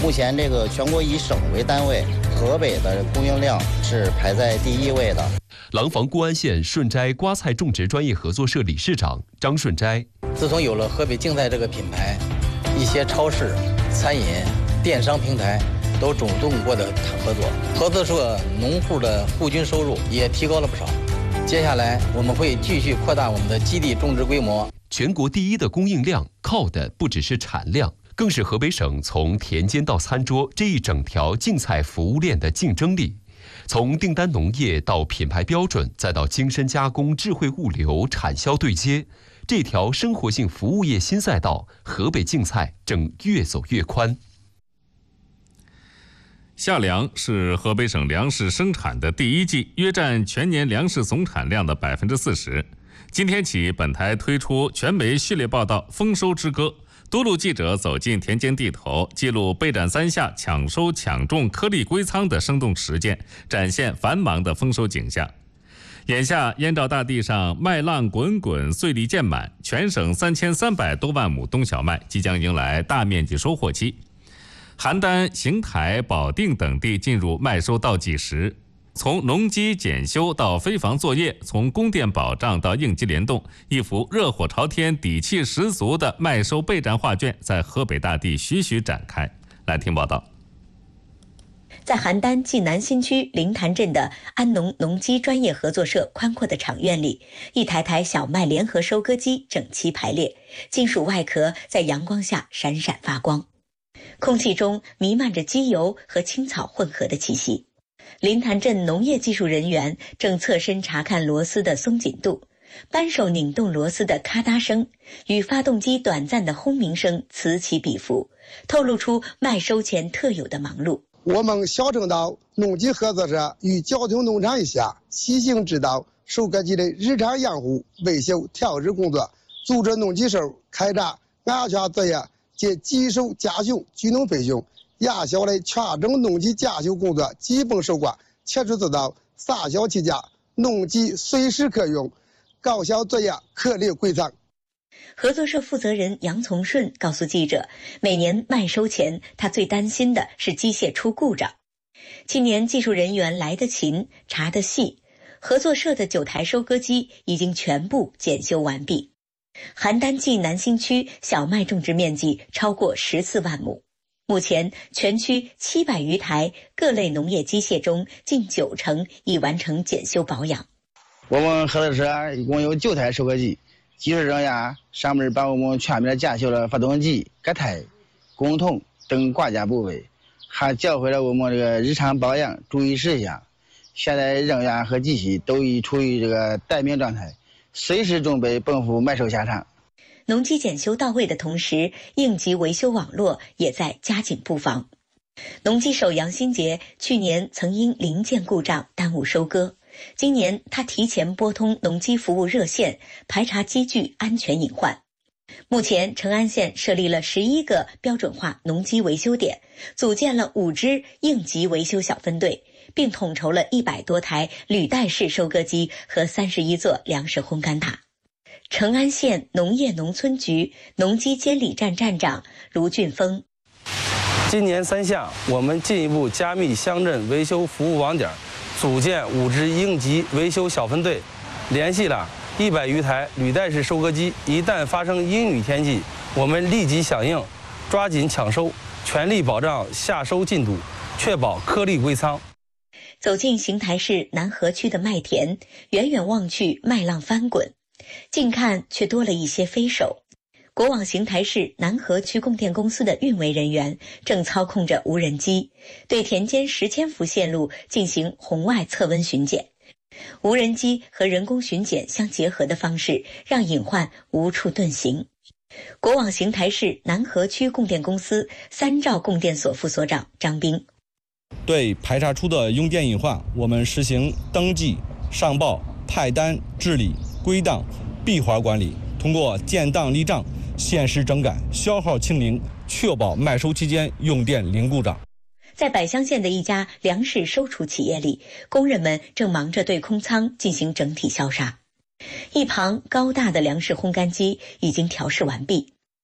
目前这个全国以省为单位，河北的供应量是排在第1位的。 廊坊固安县顺斋瓜菜种植专业合作社理事长张顺斋： 自从有了河北竞菜这个品牌，一些超市、餐饮、电商平台都主动过来谈合作，合作社农户的户均收入也提高了不少。接下来我们会继续扩大我们的基地种植规模。 全国第一的供应量靠的不只是产量，更是河北省从田间到餐桌这一整条竞菜服务链的竞争力。从订单农业到品牌标准，再到精深加工、智慧物流、产销对接，这条生活性服务业新赛道，河北竞菜正越走越宽。 夏粮是河北省粮食生产的第一季，约占全年粮食总产量的40%。今天起，本台推出全媒序列报道《丰收之歌》，多路记者走进田间地头，记录备战3夏抢收抢种颗粒归仓的生动实践，展现繁忙的丰收景象。眼下，燕赵大地上麦浪滚滚，穗粒渐满，全省3300多万亩冬小麦即将迎来大面积收获期。邯郸、邢台、保定等地进入麦收倒计时。从农机检修到飞防作业，从供电保障到应急联动，一幅热火朝天、底气十足的麦收备战画卷在河北大地徐徐展开。来听报道。 在邯郸济南新区灵潭镇的安农农机专业合作社宽阔的场院里，一台台小麦联合收割机整齐排列，金属外壳在阳光下闪闪发光，空气中弥漫着机油和青草混合的气息。灵潭镇农业技术人员正侧身查看螺丝的松紧度，扳手拧动螺丝的咔嗒声与发动机短暂的轰鸣声此起彼伏，透露出麦收前特有的忙碌。 我们小正道农机合作社与交通农场一下细心指导收割机的日常养护、维修、调试工作，组织农机手开展安全作业及机手加修、机能培训，压小的全整农机加修工作基本收官，切实做到撒小齐家，农机随时可用，高效作业颗粒归仓。 合作社负责人杨从顺告诉记者，每年麦收前，他最担心的是机械出故障。今年技术人员来得勤，查得细，合作社的9台收割机已经全部检修完毕。邯郸济南新区小麦种植面积超过14万亩，目前全区700余台各类农业机械中，近90%已完成检修保养。 我们合作社一共有9台收割机，技术人员上门把我们全面检修了发动机、隔胎、工筒等挂件部位，还教会了我们这个日常保养注意事项。现在人员和机器都已处于这个待命状态，随时准备奔赴麦收现场。 农机检修到位的同时，应急维修网络也在加紧布防。农机手杨新杰去年曾因零件故障耽误收割，今年他提前拨通农机服务热线，排查机具安全隐患。目前成安县设立了11个标准化农机维修点，组建了5支应急维修小分队，并统筹了100多台履带式收割机和31座粮食烘干塔。成安县农业农村局农机监理站站长卢俊峰： 今年3夏，我们进一步加密乡镇维修服务网点，组建5支应急维修小分队，联系了100余台履带式收割机。一旦发生阴雨天气，我们立即响应，抓紧抢收，全力保障夏收进度，确保颗粒归仓。 走进邢台市南河区的麦田，远远望去麦浪翻滚，近看却多了一些飞手。国网邢台市南河区供电公司的运维人员正操控着无人机，对田间10千伏线路进行红外测温巡检。无人机和人工巡检相结合的方式，让隐患无处遁形。国网邢台市南河区供电公司3兆供电所副所长张斌： 对排查出的用电隐患，我们实行登记、上报、派单、治理、归档、闭环管理，通过建档立账、限时整改、消耗清零，确保麦收期间用电零故障。 在百乡县的一家粮食收储企业里，工人们正忙着对空仓进行整体消杀。一旁高大的粮食烘干机已经调试完毕，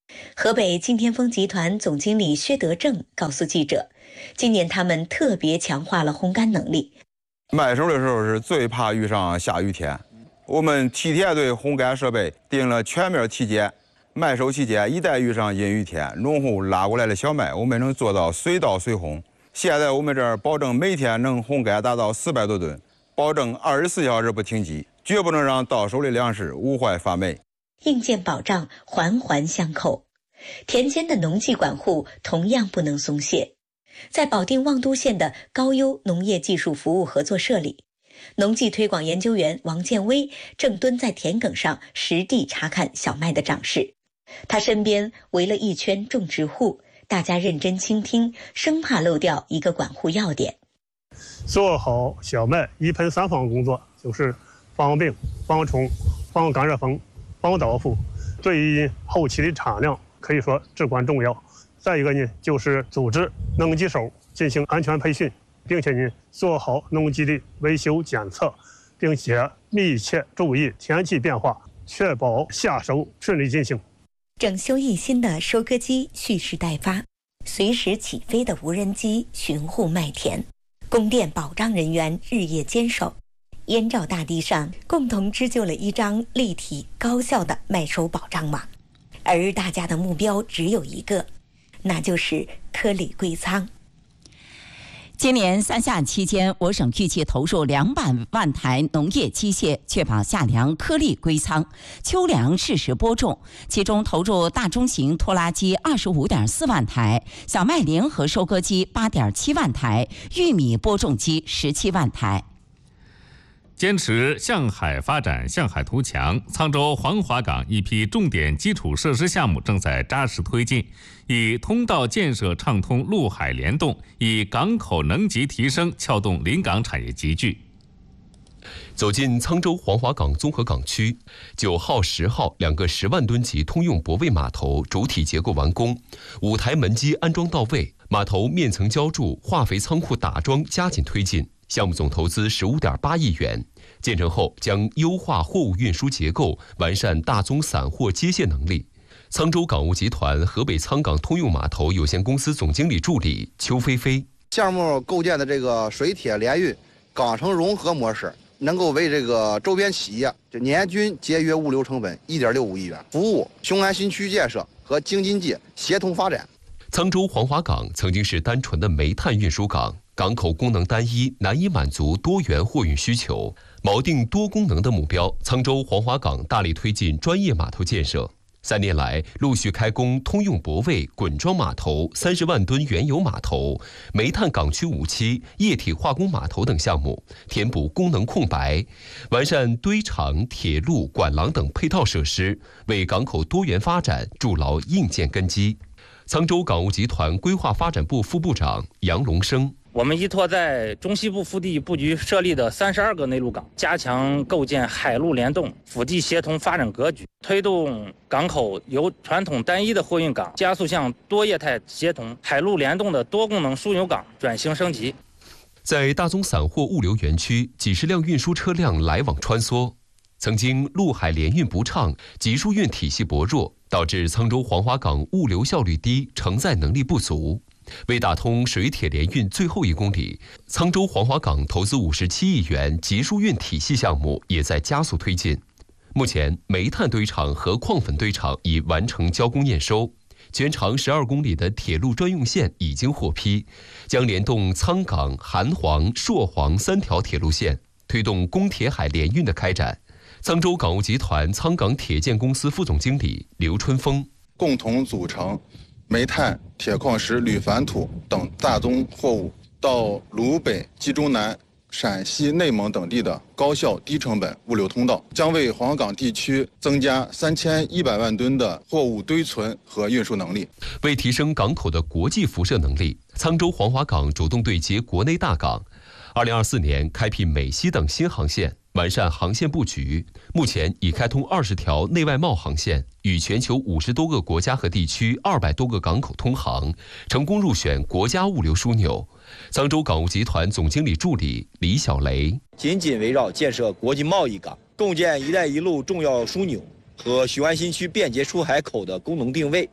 河北金天丰集团总经理薛德正告诉记者，今年他们特别强化了烘干能力。 麦收的时候是最怕遇上下雨天，我们提前对烘干设备定了全面体检。麦收期间，一旦遇上阴雨天，农户拉过来的小麦，我们能做到随到随烘。现在我们这儿保证每天能烘干达到400多吨，保证24小时不停机，绝不能让到手的粮食无坏发霉。 硬件保障环环相扣，田间的农技管护同样不能松懈。在保定望都县的高优农业技术服务合作社里，农技推广研究员王建威正蹲在田埂上实地查看小麦的长势。他身边围了一圈种植户，大家认真倾听，生怕漏掉一个管护要点。 做好小麦一盆三防工作，就是防病、防虫、防干热风、防倒伏，对于后期的产量可以说至关重要。再一个呢，就是组织农技手进行安全培训，并且呢做好农机的维修检测，并且密切注意天气变化，确保下收顺利进行。 整修一新的收割机蓄势待发，随时起飞的无人机巡护麦田，供电保障人员日夜坚守，燕赵大地上共同织就了一张立体高效的麦收保障网。而大家的目标只有一个，那就是颗粒归仓。 今年三夏期间，我省预计投入200万台农业机械，确保夏粮颗粒归仓，秋粮适时播种。其中投入大中型拖拉机25.4万台，小麦联合收割机8.7万台，玉米播种机17万台。 坚持向海发展、向海图强，沧州黄华港一批重点基础设施项目正在扎实推进，以通道建设畅通陆海联动，以港口能级提升撬动临港产业集聚。 走进沧州黄华港综合港区，9号、10号2个10万吨级通用泊位码头主体结构完工，5台门机安装到位，码头面层浇筑、化肥仓库打桩加紧推进。项目总投资15.8亿元，建成后将优化货物运输结构，完善大宗散货接线能力。沧州港务集团河北沧港通用码头有限公司总经理助理邱飞飞： 项目构建的这个水铁联运、港城融合模式，能够为这个周边企业就年均节约物流成本1.65亿元，服务雄安新区建设和京津冀协同发展。 沧州黄华港曾经是单纯的煤炭运输港，港口功能单一，难以满足多元货运需求。锚定多功能的目标，沧州黄华港大力推进专业码头建设。3年来，陆续开工通用泊位、滚装码头、30万吨原油码头、煤炭港区5期、液体化工码头等项目，填补功能空白，完善堆场、铁路、管廊等配套设施，为港口多元发展筑牢硬件根基。沧州港务集团规划发展部副部长杨龙生： 我们依托在中西部腹地布局设立的32个内陆港，加强构建海陆联动、腹地协同发展格局，推动港口由传统单一的货运港加速向多业态协同、海陆联动的多功能枢纽港转型升级。 在大宗散货物流园区，几十辆运输车辆来往穿梭。曾经陆海联运不畅，集疏运体系薄弱，导致沧州黄华港物流效率低，承载能力不足。为打通水铁联运最后1公里，沧州黄华港投资57亿元集疏运体系项目也在加速推进。目前，煤炭堆场和矿粉堆场已完成交工验收，全长12公里的铁路专用线已经获批，将联动沧港、韩黄、朔黄3条铁路线，推动公铁海联运的开展。沧州港务集团沧港铁建公司副总经理刘春峰： 共同组成煤炭、铁矿石、铝矾土等大宗货物到鲁北、冀中南、陕西、内蒙等地的高效低成本物流通道，将为黄港地区增加3100万吨的货物堆存和运输能力。 为提升港口的国际辐射能力，沧州黄华港主动对接国内大港，2024年开辟美西等新航线，完善航线布局，目前已开通20条内外贸航线，与全球50多个国家和地区200多个港口通航，成功入选国家物流枢纽。沧州港务集团总经理助理李小雷： 紧紧围绕建设国际贸易港、共建“一带一路”重要枢纽和雄安新区便捷出海口的功能定位，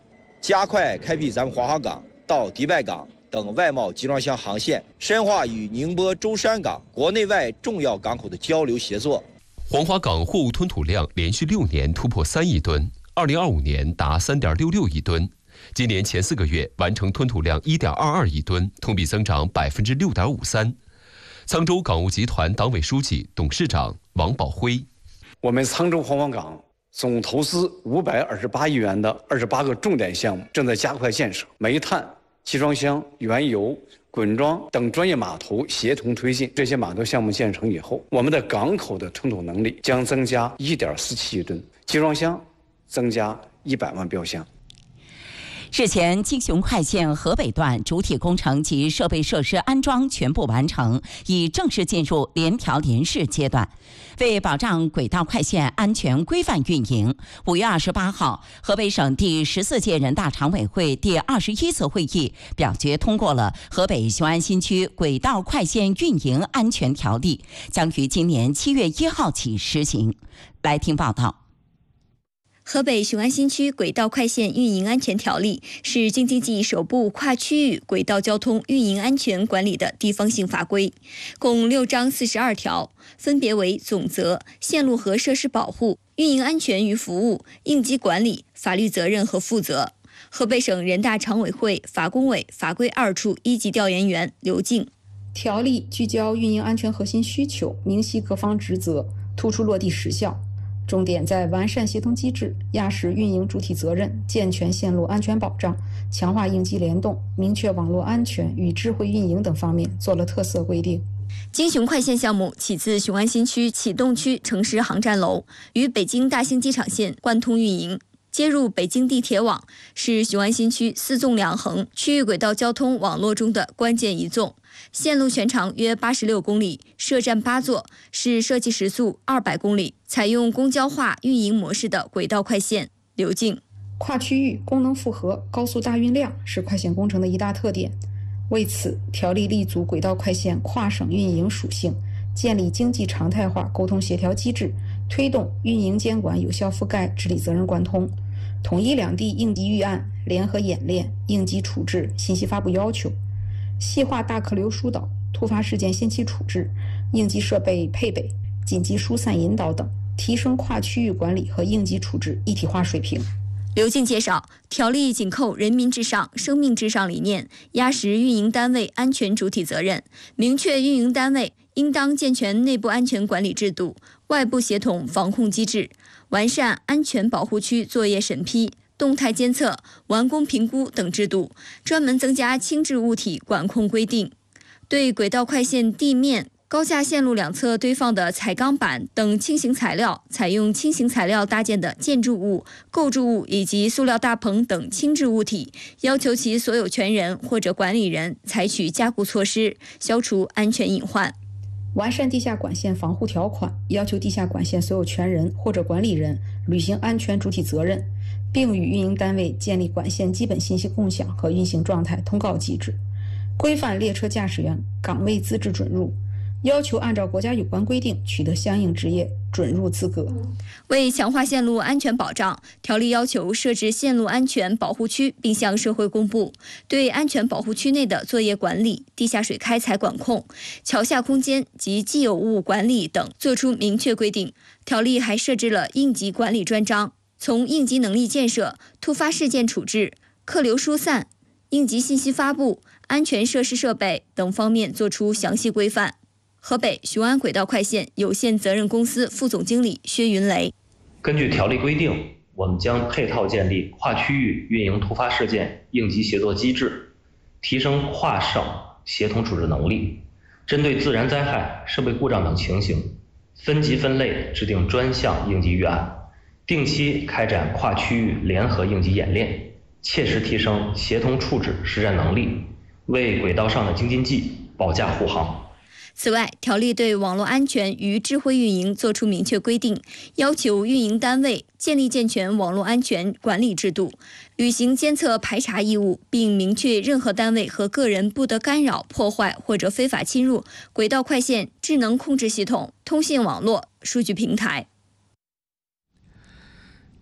加快开辟咱们黄花岗到迪拜港等外贸集装箱航线，深化与宁波舟山港国内外重要港口的交流协作。 黄花岗货物吞吐量连续6年突破3亿吨，2025年达3.66亿吨，今年前4个月完成吞吐量1.22亿吨，同比增长6.53%。沧州港务集团党委书记、董事长王宝辉： 我们沧州黄花岗总投资528亿元的28个重点项目正在加快建设，煤炭、集装箱、原油、滚装等专业码头协同推进。这些码头项目建成以后，我们的港口的吞吐能力将增加1.47亿吨，集装箱增加100万标箱。 日前，京雄快线河北段主体工程及设备设施安装全部完成，已正式进入联调联试阶段。为保障轨道快线安全规范运营，5月28号，河北省第14届人大常委会第21次会议表决通过了河北雄安新区轨道快线运营安全条例，将于今年7月1号起实行。来听报道。 河北雄安新区轨道快线运营安全条例是京津冀首部跨区域轨道交通运营安全管理的地方性法规，共6章42条，分别为总则、线路和设施保护、运营安全与服务、应急管理、法律责任和负责。河北省人大常委会法工委法规2处1级调研员刘静： 条例聚焦运营安全核心需求，明晰各方职责，突出落地实效。重点在完善协同机制、压实运营主体责任、健全线路安全保障、强化应急联动、明确网络安全与智慧运营等方面做了特色规定。 京雄快线项目起自雄安新区启动区城市航站楼，与北京大兴机场线贯通运营，接入北京地铁网，是雄安新区4纵2横区域轨道交通网络中的关键一纵。线路全长约86公里，设站8座，是设计时速200公里，采用公交化运营模式的轨道快线。刘静： 跨区域、功能复合、高速大运量是快线工程的一大特点。为此，条例立足轨道快线跨省运营属性，建立经济常态化沟通协调机制，推动运营监管有效覆盖、治理责任贯通，统一两地应急预案、联合演练、应急处置、信息发布要求，细化大客流疏导、突发事件先期处置、应急设备配备、紧急疏散引导等，提升跨区域管理和应急处置一体化水平。 刘静介绍，条例紧扣人民至上、生命至上理念，压实运营单位安全主体责任，明确运营单位应当健全内部安全管理制度、外部协同防控机制，完善安全保护区作业审批、动态监测、完工评估等制度，专门增加轻质物体管控规定。对轨道快线地面、高架线路两侧堆放的彩钢板等轻型材料，采用轻型材料搭建的建筑物、构筑物以及塑料大棚等轻质物体，要求其所有权人或者管理人采取加固措施，消除安全隐患。 完善地下管线防护条款，要求地下管线所有权人或者管理人履行安全主体责任，并与运营单位建立管线基本信息共享和运行状态通告机制，规范列车驾驶员岗位资质准入，要求按照国家有关规定取得相应职业准入资格。 为强化线路安全保障，条例要求设置线路安全保护区，并向社会公布对安全保护区内的作业管理、地下水开采管控、桥下空间及既有物管理等作出明确规定。条例还设置了应急管理专章，从应急能力建设、突发事件处置、客流疏散、应急信息发布、安全设施设备等方面作出详细规范。河北雄安轨道快线有限责任公司副总经理薛云雷： 根据条例规定，我们将配套建立跨区域运营突发事件应急协作机制，提升跨省协同处置能力，针对自然灾害、设备故障等情形，分级分类制定专项应急预案，定期开展跨区域联合应急演练，切实提升协同处置实战能力，为轨道上的京津冀保驾护航。 此外，条例对网络安全与智慧运营作出明确规定，要求运营单位建立健全网络安全管理制度，履行监测排查义务，并明确任何单位和个人不得干扰、破坏或者非法侵入轨道快线智能控制系统、通信网络、数据平台。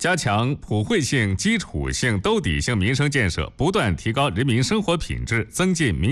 加强普惠性、基础性、兜底性民生建设，不断提高人民生活品质，增进民